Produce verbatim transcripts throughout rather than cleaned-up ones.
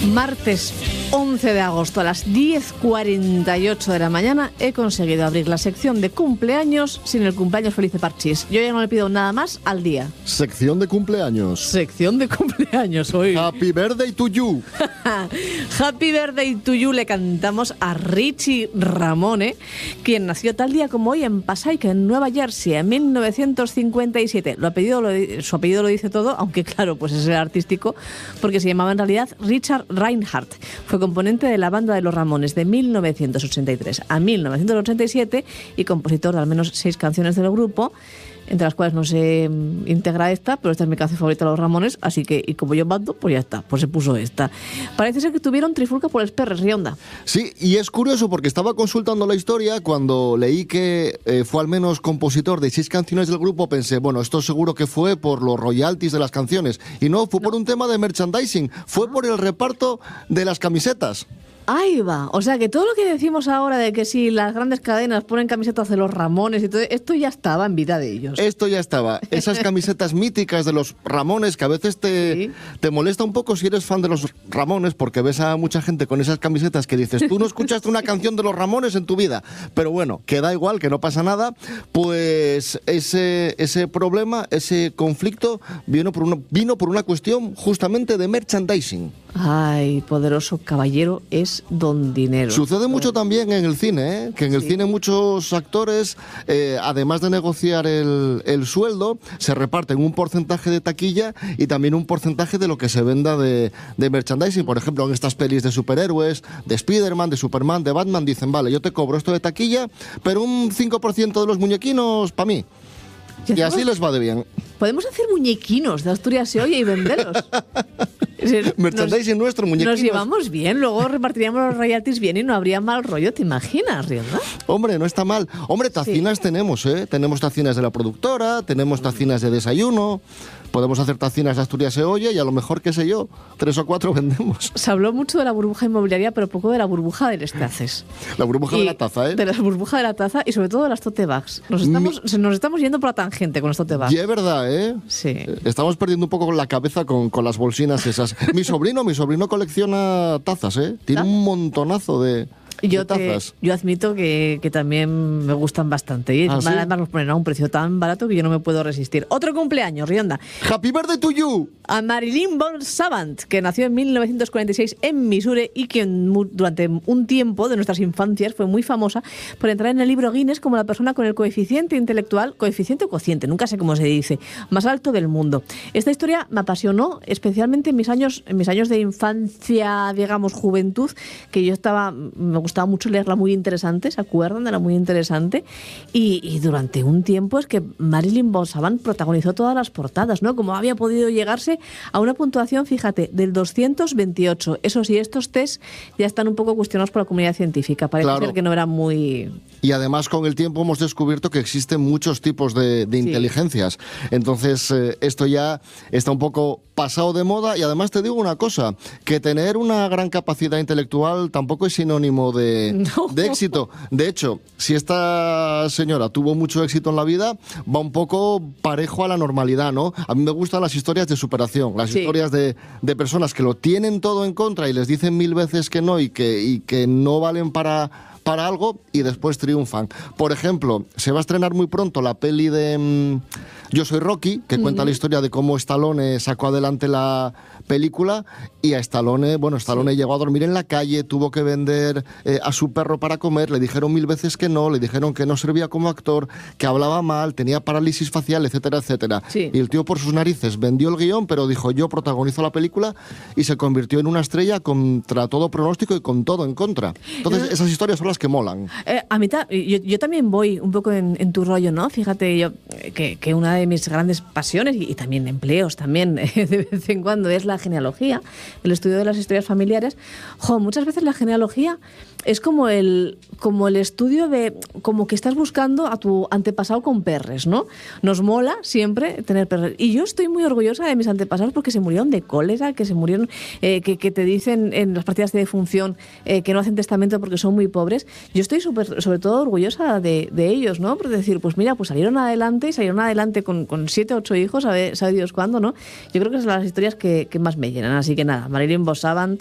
Martes once de agosto a las diez cuarenta y ocho de la mañana he conseguido abrir la sección de cumpleaños sin el cumpleaños feliz de Parchís. Yo ya no le pido nada más al día. Sección de cumpleaños. Sección de cumpleaños hoy. Happy birthday to you. Happy birthday to you le cantamos a Richie Ramone, quien nació tal día como hoy en Passaic, en Nueva Jersey, en mil novecientos cincuenta y siete. Lo apellido lo, su apellido lo dice todo, aunque claro, pues es el artístico, porque se llamaba en realidad Richard Reinhardt. Fue componente de la banda de los Ramones de mil novecientos ochenta y tres a mil novecientos ochenta y siete y compositor de al menos seis canciones del grupo, entre las cuales no se integra esta, pero esta es mi canción favorita de los Ramones, así que, y como yo mando, pues ya está, pues se puso esta. Parece ser que tuvieron trifulca por los perres, Rionda. Sí, y es curioso porque estaba consultando la historia, cuando leí que eh, fue al menos compositor de seis canciones del grupo, pensé, bueno, esto seguro que fue por los royalties de las canciones, y no, fue no. por un tema de merchandising, fue por el reparto de las camisetas. Ahí va, o sea que todo lo que decimos ahora de que si las grandes cadenas ponen camisetas de los Ramones y todo, esto ya estaba en vida de ellos. Esto ya estaba, esas camisetas míticas de los Ramones que a veces te, sí. te molesta un poco si eres fan de los Ramones, porque ves a mucha gente con esas camisetas que dices, tú no escuchaste una canción de los Ramones en tu vida, pero bueno, que da igual, que no pasa nada, pues ese, ese problema, ese conflicto vino por, una, vino por una cuestión justamente de merchandising. Ay, poderoso caballero es don dinero. Sucede mucho también en el cine, ¿eh? Que en el sí. cine muchos actores, eh, además de negociar el, el sueldo, se reparten un porcentaje de taquilla y también un porcentaje de lo que se venda de, de merchandising. Por ejemplo, en estas pelis de superhéroes, de Spider-Man, de Superman, de Batman, dicen, vale, yo te cobro esto de taquilla, pero un cinco por ciento de los muñequinos para mí. Y así les va de bien. Podemos hacer muñequinos de Asturias Se Oye y venderlos. Merchandising nuestro, muñequinos. Nos llevamos bien, luego repartiríamos los royalties bien y no habría mal rollo, ¿te imaginas, Rionda? Hombre, no está mal. Hombre, tacinas sí. tenemos, ¿eh? Tenemos tacinas de la productora, tenemos tacinas de desayuno, podemos hacer tacinas de Asturias Se Oye y a lo mejor, qué sé yo, tres o cuatro vendemos. Se habló mucho de la burbuja inmobiliaria, pero poco de la burbuja de los taces. La burbuja y de la taza, ¿eh? De la burbuja de la taza y sobre todo de las tote bags. Nos estamos, Mi... nos estamos yendo por la tangente con los tote bags. Y es verdad, ¿eh? Sí. Estamos perdiendo un poco la cabeza con, con las bolsinas esas. Mi sobrino, mi sobrino colecciona tazas, ¿eh? Tiene ¿Ah? un montonazo de... Yo, te, yo admito que, que también me gustan bastante. Y ¿Ah, además sí? nos ponen a un precio tan barato que yo no me puedo resistir. Otro cumpleaños, Rionda. ¡Happy birthday to you! A Marilyn Ball Savant, que nació en mil novecientos cuarenta y seis en Missouri y que durante un tiempo de nuestras infancias fue muy famosa por entrar en el libro Guinness como la persona con el coeficiente intelectual, coeficiente o cociente, nunca sé cómo se dice, más alto del mundo. Esta historia me apasionó, especialmente en mis años, en mis años de infancia, digamos, juventud, que yo estaba, me gustaba Estaba mucho leerla, muy interesante, ¿se acuerdan de la muy interesante? Y, y durante un tiempo es que Marilyn Ball Savant protagonizó todas las portadas, ¿no? Como había podido llegarse a una puntuación, fíjate, del doscientos veintiocho. Eso sí, estos test ya están un poco cuestionados por la comunidad científica. Parece claro. ser que no eran muy... Y además con el tiempo hemos descubierto que existen muchos tipos de, de inteligencias. Sí. Entonces eh, esto ya está un poco pasado de moda y además te digo una cosa, que tener una gran capacidad intelectual tampoco es sinónimo de De, no. de éxito. De hecho, si esta señora tuvo mucho éxito en la vida, va un poco parejo a la normalidad, ¿no? A mí me gustan las historias de superación, las sí. historias de, de personas que lo tienen todo en contra y les dicen mil veces que no y que, y que no valen para... para algo y después triunfan. Por ejemplo, se va a estrenar muy pronto la peli de mmm, Yo soy Rocky, que mm. cuenta la historia de cómo Stallone sacó adelante la película y a Stallone, bueno, Stallone sí. llegó a dormir en la calle, tuvo que vender eh, a su perro para comer, le dijeron mil veces que no, le dijeron que no servía como actor, que hablaba mal, tenía parálisis facial, etcétera, etcétera. Sí. Y el tío por sus narices vendió el guión, pero dijo yo protagonizo la película y se convirtió en una estrella contra todo pronóstico y con todo en contra. Entonces, esas historias son las que molan. Eh, a mitad, yo, yo también voy un poco en, en tu rollo, ¿no? Fíjate, yo que, que una de mis grandes pasiones y, y también empleos también de vez en cuando es la genealogía, el estudio de las historias familiares. Jo, muchas veces la genealogía es como el, como el estudio de, como que estás buscando a tu antepasado con perres, ¿no? Nos mola siempre tener perres. Y yo estoy muy orgullosa de mis antepasados porque se murieron de cólera, que se murieron, eh, que, que te dicen en las partidas de defunción eh, que no hacen testamento porque son muy pobres. Yo estoy super, sobre todo orgullosa de, de ellos, ¿no? Por decir, pues mira, pues salieron adelante y salieron adelante con, con siete, ocho hijos, sabe, sabe Dios cuándo, ¿no? Yo creo que son las historias que, que más me llenan. Así que nada, Marilyn Ball Savant,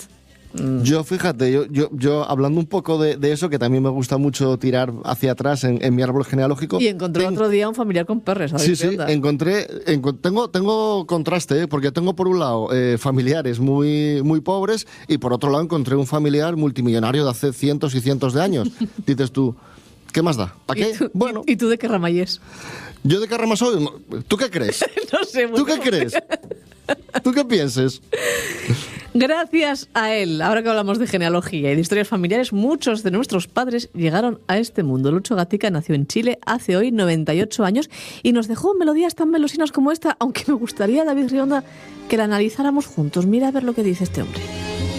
Mm. Yo, fíjate, yo, yo, yo hablando un poco de, de eso, que también me gusta mucho tirar hacia atrás en, en mi árbol genealógico. Y encontré ten... otro día un familiar con perres. Sí, sí, encontré, enco... tengo, tengo contraste, ¿eh? Porque tengo por un lado eh, familiares muy, muy pobres y por otro lado encontré un familiar multimillonario de hace cientos y cientos de años. Dices tú, ¿qué más da? ¿Para qué? ¿Y tú, bueno. ¿Y tú de qué ramayes? ¿Yo de qué rama soy? ¿Tú qué crees? No sé. ¿Tú qué crees? ¿Tú qué pienses? Gracias a él, ahora que hablamos de genealogía y de historias familiares, muchos de nuestros padres llegaron a este mundo. Lucho Gatica nació en Chile hace hoy noventa y ocho años y nos dejó melodías tan melosinas como esta, aunque me gustaría, David Rionda, que la analizáramos juntos. Mira a ver lo que dice este hombre.